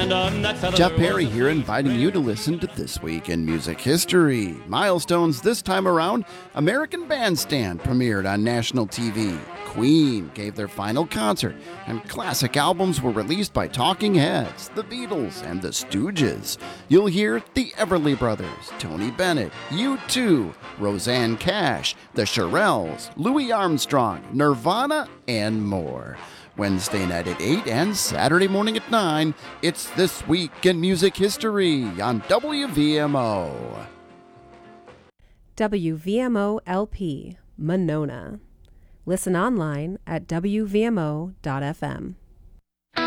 Jeff Perry here, inviting you to listen to This Week in Music History. Milestones this time around: American Bandstand premiered on national TV. Queen gave their final concert, and classic albums were released by Talking Heads, The Beatles, and The Stooges. You'll hear the Everly Brothers, Tony Bennett, U2, Roseanne Cash, The Shirelles, Louis Armstrong, Nirvana, and more. Wednesday night at 8 and Saturday morning at 9, it's This Week in Music History on WVMO. WVMO LP, Monona. Listen online at WVMO.fm.